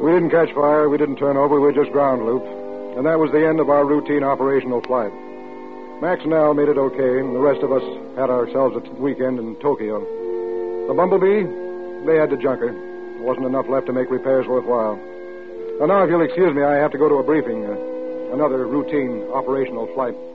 We didn't catch fire, we didn't turn over, we were just ground looped. And that was the end of our routine operational flight. Max and Al made it okay, and the rest of us had ourselves a weekend in Tokyo. The Bumblebee, they had the junker. There wasn't enough left to make repairs worthwhile. Now, if you'll excuse me, I have to go to a briefing. Another routine operational flight.